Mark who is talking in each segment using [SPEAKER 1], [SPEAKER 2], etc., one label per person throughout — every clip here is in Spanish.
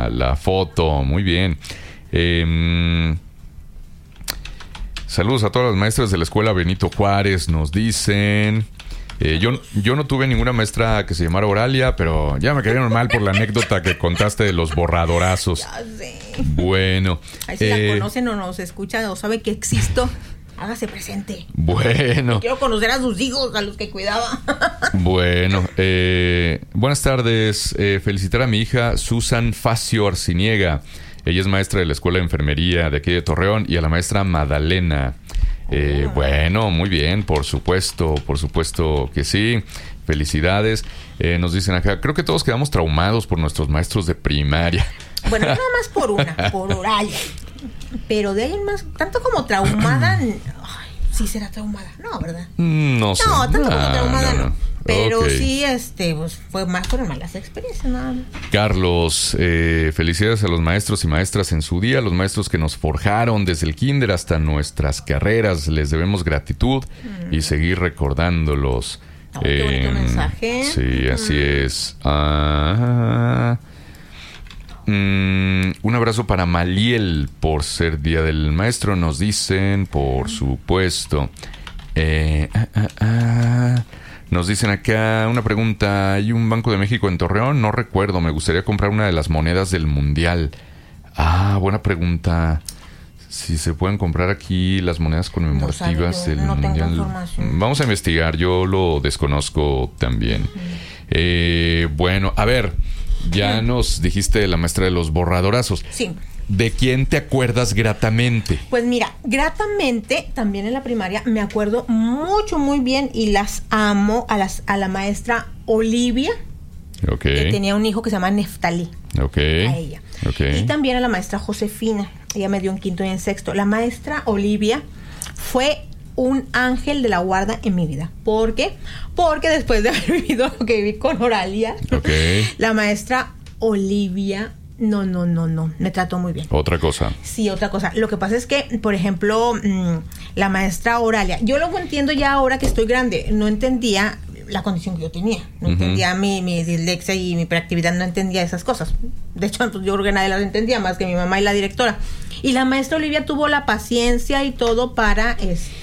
[SPEAKER 1] la foto. Muy bien. Saludos a todas las maestras de la escuela Benito Juárez, nos dicen. Yo no tuve ninguna maestra que se llamara Oralia, pero ya me cayeron mal por la anécdota que contaste de los borradorazos.
[SPEAKER 2] Ya sé.
[SPEAKER 1] Bueno.
[SPEAKER 2] Ahí si la conocen o nos escuchan o saben que existo, hágase presente.
[SPEAKER 1] Bueno.
[SPEAKER 2] Quiero conocer a sus hijos, a los que cuidaba.
[SPEAKER 1] Bueno. Buenas tardes. Felicitar a mi hija Susan Facio Arciniega. Ella es maestra de la Escuela de Enfermería de aquí de Torreón, y a la maestra Magdalena. Bueno, muy bien, por supuesto que sí. Felicidades. Nos dicen acá, creo que todos quedamos traumados por nuestros maestros de primaria.
[SPEAKER 2] Bueno, nada más por Oralia. Pero de ahí en más, tanto como traumada, ay, sí será traumada, no, ¿verdad?
[SPEAKER 1] No sé.
[SPEAKER 2] No, tanto como traumada no. Pero
[SPEAKER 1] Okay.
[SPEAKER 2] sí, pues fueron malas experiencias, nada más.
[SPEAKER 1] Carlos, felicidades a los maestros y maestras en su día, los maestros que nos forjaron desde el kinder hasta nuestras carreras. Les debemos gratitud y seguir recordándolos.
[SPEAKER 2] Qué bonito mensaje.
[SPEAKER 1] Sí, así es. Un abrazo para Maliel por ser Día del Maestro, nos dicen, por supuesto. Nos dicen acá una pregunta. ¿Hay un Banco de México en Torreón? No recuerdo. Me gustaría comprar una de las monedas del Mundial. Buena pregunta. Si se pueden comprar aquí las monedas conmemorativas del Mundial. Vamos a investigar. Yo lo desconozco también. Bueno, a ver. Ya nos dijiste de la maestra de los borradorazos.
[SPEAKER 2] Sí.
[SPEAKER 1] ¿De quién te acuerdas gratamente?
[SPEAKER 2] Pues mira, gratamente, también en la primaria, me acuerdo muy bien y las amo a la maestra Olivia, que tenía un hijo que se llama Neftalí. A ella. Y también a la maestra Josefina. Ella me dio en quinto y en sexto. La maestra Olivia fue un ángel de la guarda en mi vida. ¿Por qué? Porque después de haber vivido lo que viví con Oralia, la maestra Olivia no, me trató muy bien.
[SPEAKER 1] Otra cosa.
[SPEAKER 2] Sí, otra cosa. Lo que pasa es que, por ejemplo, la maestra Oralia, yo lo entiendo ya ahora que estoy grande, no entendía la condición que yo tenía, no entendía mi dislexia y mi hiperactividad, no entendía esas cosas. De hecho, pues, yo creo que nadie las entendía más que mi mamá y la directora. Y la maestra Olivia tuvo la paciencia y todo para,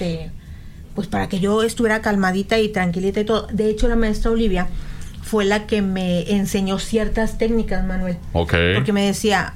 [SPEAKER 2] pues para que yo estuviera calmadita y tranquilita y todo. De hecho, la maestra Olivia fue la que me enseñó ciertas técnicas, Manuel. Porque me decía,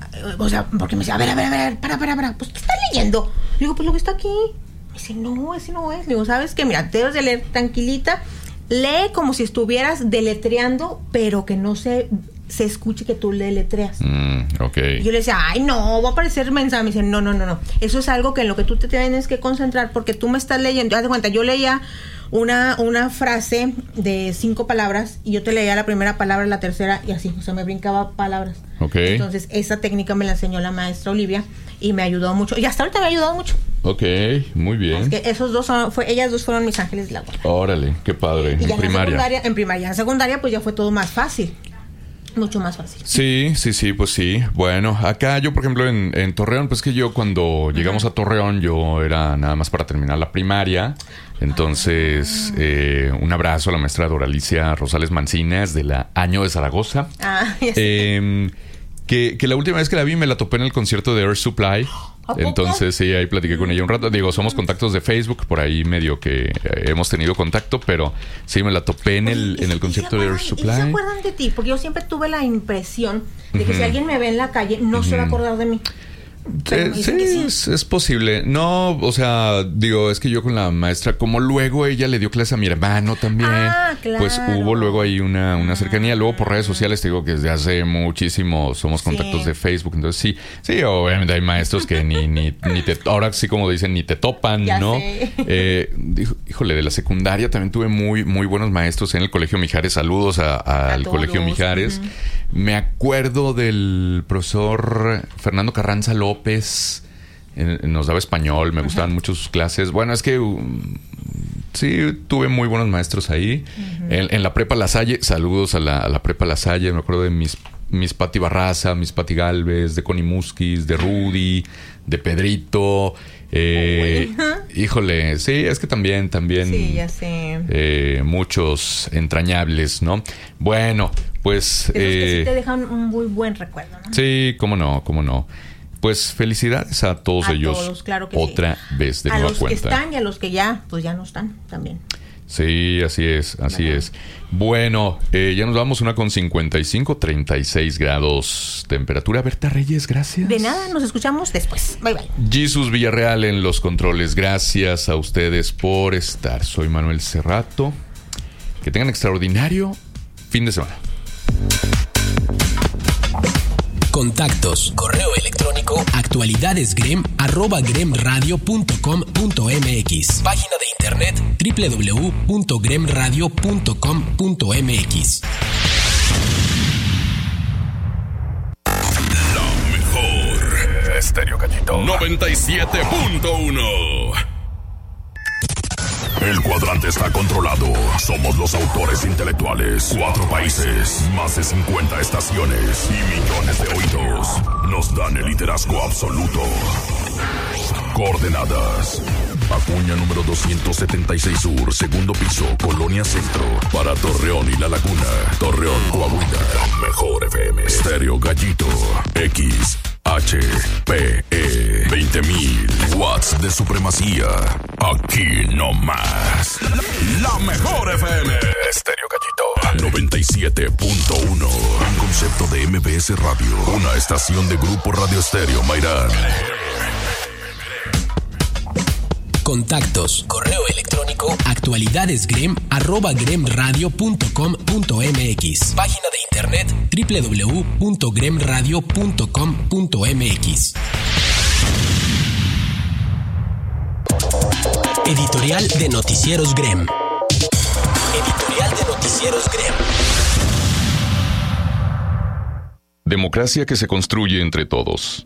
[SPEAKER 2] a ver, para, pues, ¿qué estás leyendo? Le digo, pues lo que está aquí. Me dice, no, ese no es. Le digo, ¿sabes qué? Mira, debes de leer tranquilita. Lee como si estuvieras deletreando, pero que no se escuche que tú deletreas. Y yo le decía, ay, no, va a aparecer mensaje. Me dice, no. Eso es algo que en lo que tú te tienes que concentrar, porque tú me estás leyendo. Haz de cuenta, yo leía una frase de 5 palabras y yo te leía la primera palabra, la tercera y así, o sea, me brincaba palabras. Entonces, esa técnica me la enseñó la maestra Olivia y me ayudó mucho. Y hasta ahorita me ha ayudado mucho. Muy bien. Es que esos dos ellas dos fueron mis ángeles de la guarda.
[SPEAKER 1] Órale, qué padre.
[SPEAKER 2] Y en primaria. En primaria. En secundaria, pues ya fue todo más fácil. Mucho más fácil.
[SPEAKER 1] Sí, pues sí. Bueno, acá yo, por ejemplo, en Torreón, pues que yo cuando llegamos a Torreón, yo era nada más para terminar la primaria. Entonces, un abrazo a la maestra Doralicia Rosales Mancinas de la Año de Zaragoza. Que la última vez que la vi me la topé en el concierto de Air Supply. Entonces sí, ahí platiqué con ella un rato. Digo, somos contactos de Facebook, por ahí medio que hemos tenido contacto, pero sí me la topé en el concierto de Air Supply.
[SPEAKER 2] ¿Y se acuerdan de ti? Porque yo siempre tuve la impresión de que si alguien me ve en la calle, no se va a acordar de mí.
[SPEAKER 1] Sí, es posible. No, o sea, digo, es que yo con la maestra, como luego ella le dio clase a mi hermano también, pues hubo luego ahí una cercanía. Luego por redes sociales te digo que desde hace muchísimo somos contactos de Facebook. Entonces sí, obviamente hay maestros que ni te, ahora sí como dicen, ni te topan, ya ¿no? Híjole, de la secundaria también tuve muy, muy buenos maestros en el Colegio Mijares. Saludos al Colegio Mijares. Me acuerdo del profesor Fernando Carranza López, nos daba español, me gustaban mucho sus clases. Bueno, es que sí, tuve muy buenos maestros ahí. En la Prepa La Salle, saludos a la Prepa La Salle. Me acuerdo de mis mis Pati Barraza, mis Pati Galvez, de Connie Musquiz, de Rudy, de Pedrito. Híjole, sí, es que también.
[SPEAKER 2] Sí, ya sé.
[SPEAKER 1] Muchos entrañables, ¿no? Bueno, pues.
[SPEAKER 2] Que sí te dejan un muy buen recuerdo, ¿no?
[SPEAKER 1] Sí, cómo no. Pues felicidades a todos ellos.
[SPEAKER 2] Todos, claro que
[SPEAKER 1] otra vez de nueva cuenta.
[SPEAKER 2] A los que están y a los que ya, pues ya no están también.
[SPEAKER 1] Sí, así es. Bueno, ya nos vamos, 1:55, 36 grados temperatura. Berta Reyes, gracias.
[SPEAKER 2] De nada, nos escuchamos después. Bye.
[SPEAKER 1] Jesús Villarreal en los controles. Gracias a ustedes por estar. Soy Manuel Cerrato. Que tengan extraordinario fin de semana.
[SPEAKER 3] Contactos, correo electrónico, actualidadesgrem@gremradio.com.mx. Página de internet www.gremradio.com.mx.
[SPEAKER 4] La mejor. Estéreo Gallito 97.1. El cuadrante está controlado. Somos los autores intelectuales. 4 países, más de 50 estaciones y millones de oídos nos dan el liderazgo absoluto. Coordenadas: Acuña número 276 Sur, segundo piso, Colonia Centro. Para Torreón y La Laguna, Torreón, Coahuila. Mejor FM. Estéreo Gallito. XHPE 20.000 watts de supremacía. Aquí no más. La mejor FM. Estéreo Gallito 97.1. Un concepto de MBS Radio. Una estación de Grupo Radio Estéreo Mairán.
[SPEAKER 3] Contactos, correo electrónico, actualidadesgrem@gremradio.com.mx. Página de internet www.gremradio.com.mx. Editorial de Noticieros Grem.
[SPEAKER 1] Democracia que se construye entre todos.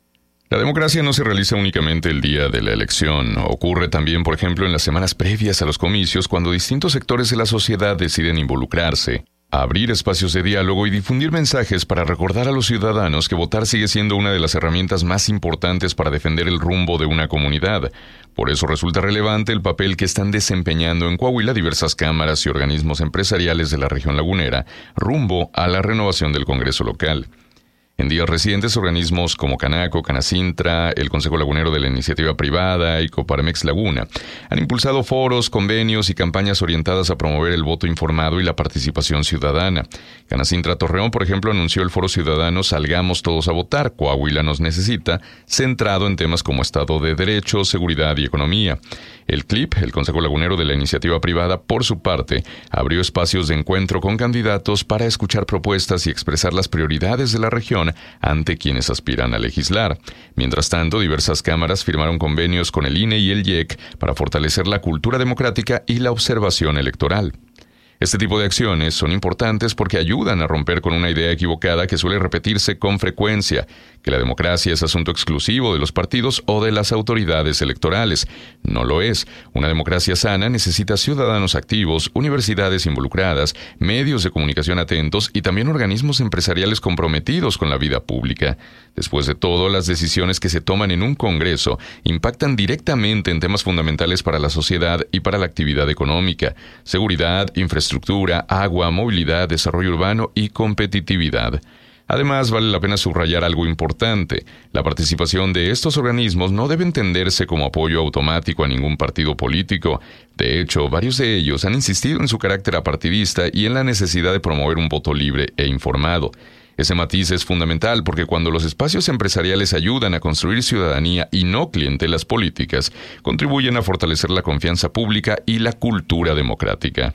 [SPEAKER 1] La democracia no se realiza únicamente el día de la elección. Ocurre también, por ejemplo, en las semanas previas a los comicios, cuando distintos sectores de la sociedad deciden involucrarse, abrir espacios de diálogo y difundir mensajes para recordar a los ciudadanos que votar sigue siendo una de las herramientas más importantes para defender el rumbo de una comunidad. Por eso resulta relevante el papel que están desempeñando en Coahuila diversas cámaras y organismos empresariales de la región lagunera, rumbo a la renovación del Congreso local. En días recientes, organismos como Canaco, Canacintra, el Consejo Lagunero de la Iniciativa Privada y Coparmex Laguna han impulsado foros, convenios y campañas orientadas a promover el voto informado y la participación ciudadana. Canacintra Torreón, por ejemplo, anunció el foro ciudadano Salgamos Todos a Votar, Coahuila nos necesita, centrado en temas como Estado de Derecho, seguridad y economía. El CLIP, el Consejo Lagunero de la Iniciativa Privada, por su parte, abrió espacios de encuentro con candidatos para escuchar propuestas y expresar las prioridades de la región ante quienes aspiran a legislar. Mientras tanto, diversas cámaras firmaron convenios con el INE y el IEC para fortalecer la cultura democrática y la observación electoral. Este tipo de acciones son importantes porque ayudan a romper con una idea equivocada que suele repetirse con frecuencia, que la democracia es asunto exclusivo de los partidos o de las autoridades electorales. No lo es. Una democracia sana necesita ciudadanos activos, universidades involucradas, medios de comunicación atentos y también organismos empresariales comprometidos con la vida pública. Después de todo, las decisiones que se toman en un Congreso impactan directamente en temas fundamentales para la sociedad y para la actividad económica: seguridad, infraestructura, agua, movilidad, desarrollo urbano y competitividad. Además, vale la pena subrayar algo importante. La participación de estos organismos no debe entenderse como apoyo automático a ningún partido político. De hecho, varios de ellos han insistido en su carácter apartidista y en la necesidad de promover un voto libre e informado. Ese matiz es fundamental porque cuando los espacios empresariales ayudan a construir ciudadanía y no clientelas políticas, contribuyen a fortalecer la confianza pública y la cultura democrática.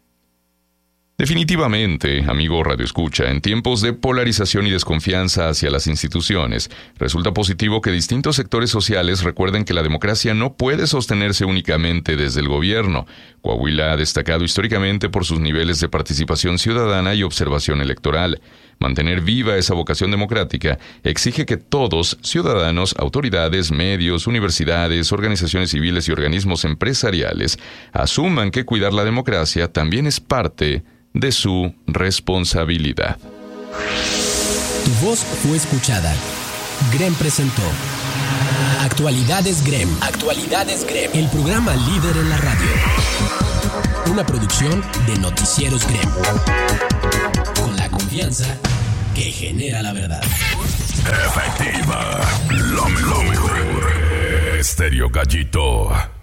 [SPEAKER 1] Definitivamente, amigo radioescucha, en tiempos de polarización y desconfianza hacia las instituciones, resulta positivo que distintos sectores sociales recuerden que la democracia no puede sostenerse únicamente desde el gobierno. Coahuila ha destacado históricamente por sus niveles de participación ciudadana y observación electoral. Mantener viva esa vocación democrática exige que todos, ciudadanos, autoridades, medios, universidades, organizaciones civiles y organismos empresariales, asuman que cuidar la democracia también es parte de su responsabilidad.
[SPEAKER 3] Tu voz fue escuchada. Grem presentó Actualidades Grem. Actualidades Grem. El programa líder en la radio. Una producción de Noticieros Grem. Con la confianza que genera la verdad.
[SPEAKER 4] Efectiva. Lo mejor. Estéreo Gallito.